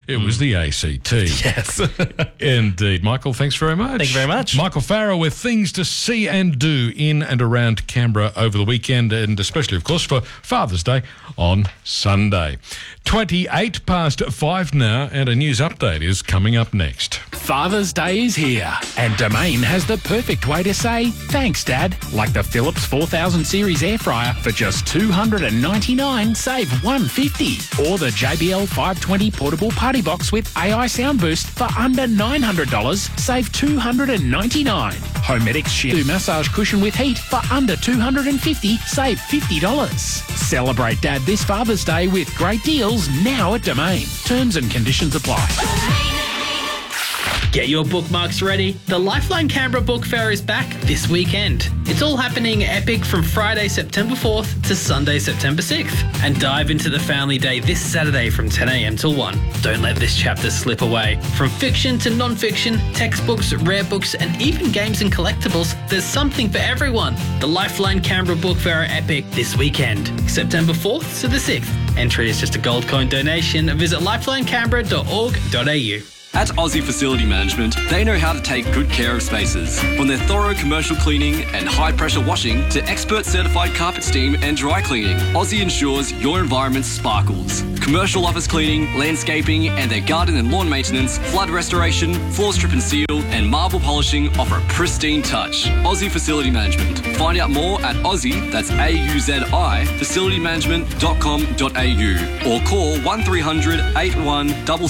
It was the ACT. Yes. Indeed. Michael, thanks very much. Thank you very much. Michael Farrow with things to see and do in and around Canberra over the weekend, and especially, of course, for Father's Day on Sunday. 28 past 5 now, and a news update is coming up next. Father's Day is here, and Domain has the perfect way to say thanks, Dad. Like the Philips 4000 series air fryer for just $299, save $150. Or the JBL 520 portable party box with AI sound boost for under $900, save $299. Homedics Shield massage cushion with heat for under $250, save $50. Celebrate Dad this Father's Day with great deals now at Domain. Terms and conditions apply. Get your bookmarks ready. The Lifeline Canberra Book Fair is back this weekend. It's all happening epic from Friday, September 4th to Sunday, September 6th. And dive into the Family Day this Saturday from 10 a.m. till 1. Don't let this chapter slip away. From fiction to non-fiction, textbooks, rare books, and even games and collectibles, there's something for everyone. The Lifeline Canberra Book Fair epic this weekend, September 4th to the 6th. Entry is just a gold coin donation. Visit lifelinecanberra.org.au. At Aussie Facility Management, they know how to take good care of spaces. From their thorough commercial cleaning and high-pressure washing to expert certified carpet steam and dry cleaning, Aussie ensures your environment sparkles. Commercial office cleaning, landscaping, and their garden and lawn maintenance, flood restoration, floor strip and seal, and marble polishing offer a pristine touch. Aussie Facility Management. Find out more at Aussie, that's AUZI, facilitymanagement.com.au, or call 1300 81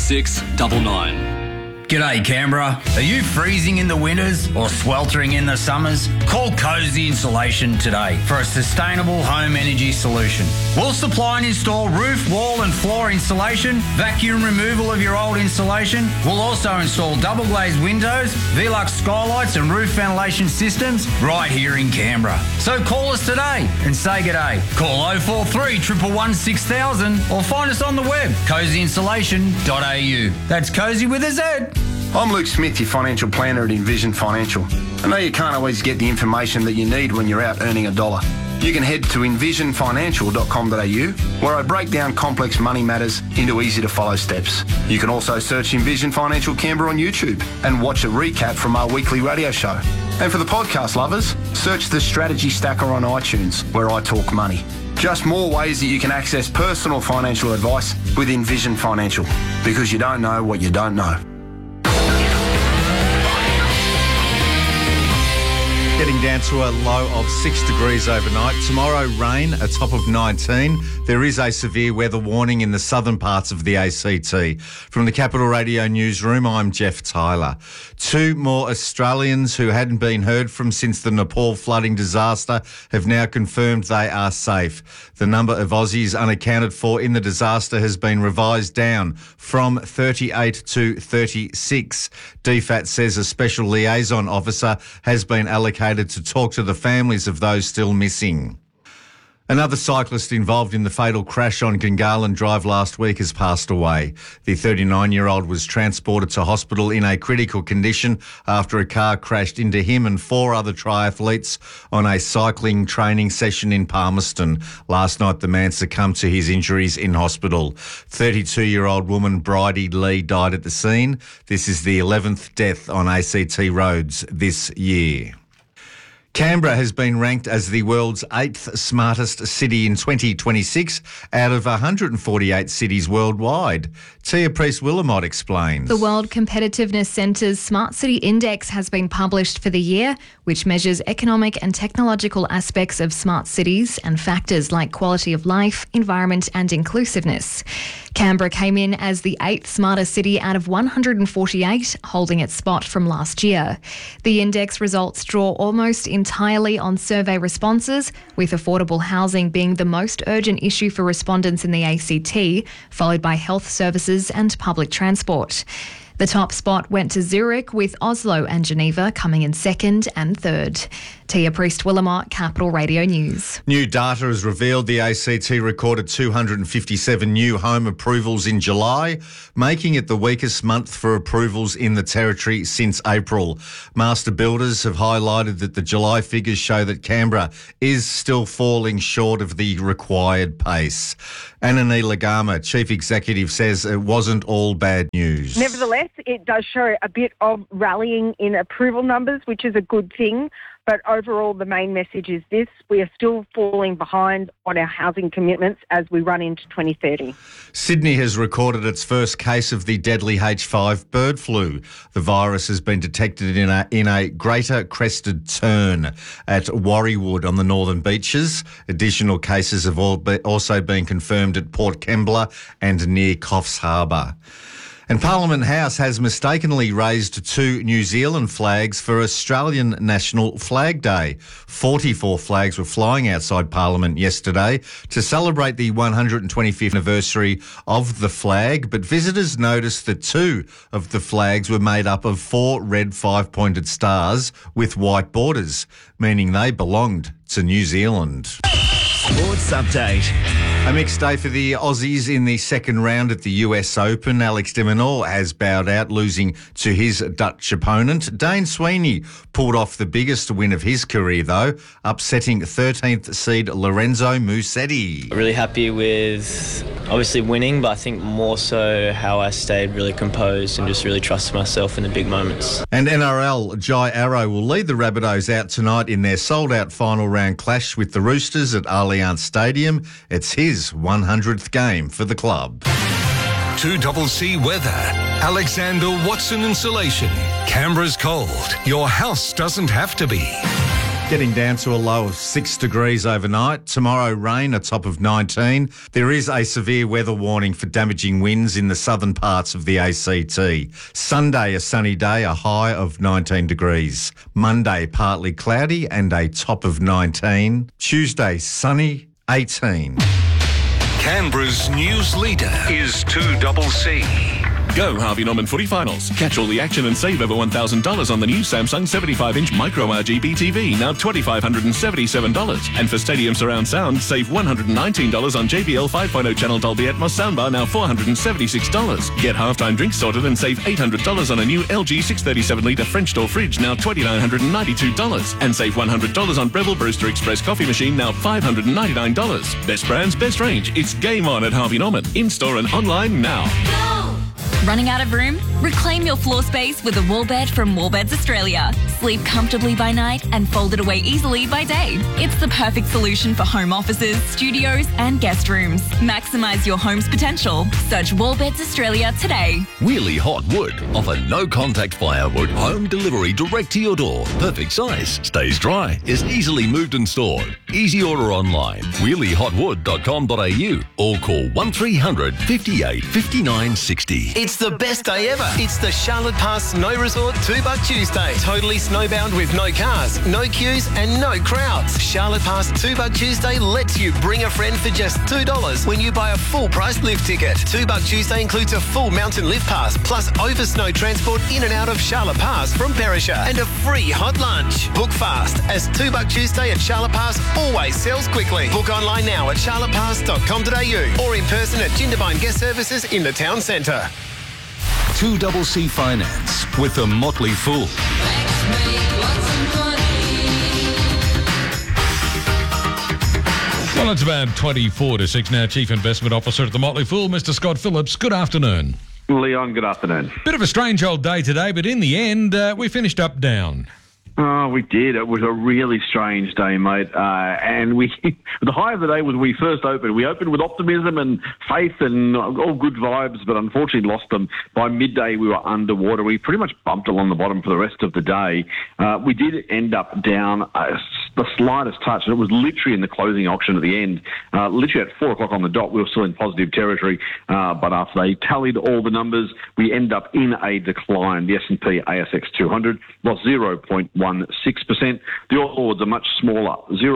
6699. G'day Canberra. Are you freezing in the winters or sweltering in the summers? Call Cozy Insulation today for a sustainable home energy solution. We'll supply and install roof, wall and floor insulation, vacuum removal of your old insulation. We'll also install double glazed windows, Velux skylights and roof ventilation systems right here in Canberra. So call us today and say g'day. Call 043 111 6000 or find us on the web, cozyinsulation.au. That's Cozy with a Z. I'm Luke Smith, your financial planner at Envision Financial. I know you can't always get the information that you need when you're out earning a dollar. You can head to envisionfinancial.com.au, where I break down complex money matters into easy-to-follow steps. You can also search Envision Financial Canberra on YouTube and watch a recap from our weekly radio show. And for the podcast lovers, search the Strategy Stacker on iTunes, where I talk money. Just more ways that you can access personal financial advice with Envision Financial, because you don't know what you don't know. Getting down to a low of 6 degrees overnight. Tomorrow, rain, a top of 19. There is a severe weather warning in the southern parts of the ACT. From the Capital Radio Newsroom, I'm Jeff Tyler. 2 more Australians who hadn't been heard from since the Nepal flooding disaster have now confirmed they are safe. The number of Aussies unaccounted for in the disaster has been revised down from 38 to 36. DFAT says a special liaison officer has been allocated to talk to the families of those still missing. Another cyclist involved in the fatal crash on Gungahlin Drive last week has passed away. The 39-year-old was transported to hospital in a critical condition after a car crashed into him and 4 other triathletes on a cycling training session in Palmerston. Last night, the man succumbed to his injuries in hospital. 32-year-old woman Bridie Lee died at the scene. This is the 11th death on ACT roads this year. Canberra has been ranked as the world's 8th smartest city in 2026 out of 148 cities worldwide. Tia Priest-Willamott explains. The World Competitiveness Centre's Smart City Index has been published for the year, which measures economic and technological aspects of smart cities and factors like quality of life, environment and inclusiveness. Canberra came in as the 8th smartest city out of 148, holding its spot from last year. The index results draw almost entirely on survey responses, with affordable housing being the most urgent issue for respondents in the ACT, followed by health services and public transport. The top spot went to Zurich, with Oslo and Geneva coming in second and third. Tia Priest-Willamott, Capital Radio News. New data has revealed the ACT recorded 257 new home approvals in July, making it the weakest month for approvals in the territory since April. Master builders have highlighted that the July figures show that Canberra is still falling short of the required pace. Anani Lagama, Chief Executive, says it wasn't all bad news. Nevertheless, it does show a bit of rallying in approval numbers, which is a good thing. But overall, the main message is this: we are still falling behind on our housing commitments as we run into 2030. Sydney has recorded its first case of the deadly H5 bird flu. The virus has been detected in a greater crested tern at Warriewood on the northern beaches. Additional cases have also been confirmed at Port Kembla and near Coffs Harbour. And Parliament House has mistakenly raised 2 New Zealand flags for Australian National Flag Day. 44 flags were flying outside Parliament yesterday to celebrate the 125th anniversary of the flag, but visitors noticed that 2 of the flags were made up of 4 red 5-pointed stars with white borders, meaning they belonged to New Zealand. Sports Update. A mixed day for the Aussies in the second round at the US Open. Alex de Minaur has bowed out, losing to his Dutch opponent. Dane Sweeney pulled off the biggest win of his career, though, upsetting 13th seed Lorenzo Musetti. Really happy with obviously winning, but I think more so how I stayed really composed and just really trusted myself in the big moments. And NRL, Jai Arrow will lead the Rabbitohs out tonight in their sold-out final round clash with the Roosters at Allianz Stadium. It's his 100th game for the club. 2CC Weather. Alexander Watson Insulation. Canberra's cold. Your house doesn't have to be. Getting down to a low of 6 degrees overnight. Tomorrow, rain, a top of 19. There is a severe weather warning for damaging winds in the southern parts of the ACT. Sunday, a sunny day, a high of 19 degrees. Monday, partly cloudy and a top of 19. Tuesday, sunny, 18. Canberra's news leader is 2CC. Go Harvey Norman footy finals. Catch all the action and save over $1,000 on the new Samsung 75-inch Micro RGB TV, now $2,577. And for stadium surround sound, save $119 on JBL 5.0 channel Dolby Atmos soundbar, now $476. Get halftime drinks sorted and save $800 on a new LG 637-litre French door fridge, now $2,992. And save $100 on Breville Brewster Express coffee machine, now $599. Best brands, best range. It's game on at Harvey Norman. In-store and online now. Running out of room? Reclaim your floor space with a wall bed from Wallbeds Australia. Sleep comfortably by night and fold it away easily by day. It's the perfect solution for home offices, studios and guest rooms. Maximise your home's potential. Search Wallbeds Australia today. Wheelie Hot Wood offer no-contact firewood home delivery direct to your door. Perfect size, stays dry, is easily moved and stored. Easy order online, wheeliehotwood.com.au or call 1300 58 59 60. It's the best day ever. It's the Charlotte Pass Snow Resort $2 Tuesday. Totally snowbound with no cars, no queues and no crowds. Charlotte Pass $2 Tuesday lets you bring a friend for just $2 when you buy a full price lift ticket. $2 Tuesday includes a full mountain lift pass plus over snow transport in and out of Charlotte Pass from Perisher and a free hot lunch. Book fast as $2 Tuesday at Charlotte Pass always sells quickly. Book online now at charlottepass.com.au or in person at Jindabyne Guest Services in the town centre. 2CC Finance with the Motley Fool. Well, it's about 24 to 6 now. Chief Investment Officer at the Motley Fool, Mr. Scott Phillips. Good afternoon. Leon, good afternoon. Bit of a strange old day today, but in the end, we finished up down. Oh, we did. It was a really strange day, mate. And the high of the day was when we first opened. We opened with optimism and faith and all good vibes, but unfortunately lost them. By midday, we were underwater. We pretty much bumped along the bottom for the rest of the day. We did end up down the slightest touch, and it was literally in the closing auction at the end. Literally at 4 o'clock on the dot, we were still in positive territory. But after they tallied all the numbers, we end up in a decline. The S&P ASX 200 lost 0.16%. The All Ords are much smaller,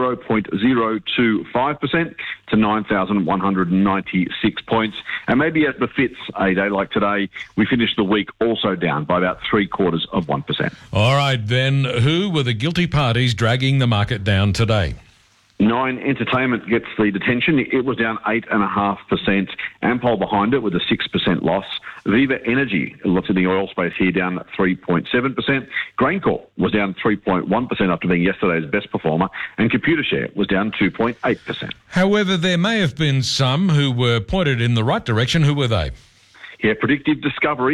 0.025% to 9,196 points. And maybe as befits a day like today, we finished the week also down by about 0.75%. All right, then, who were the guilty parties dragging the market down today? Nine Entertainment gets the detention. It was down 8.5%. Ampol behind it with a 6% loss. Viva Energy, lots in the oil space here, down 3.7%. GrainCorp was down 3.1% after being yesterday's best performer. And Computershare was down 2.8%. However, there may have been some who were pointed in the right direction. Who were they? Yeah, Predictive Discovery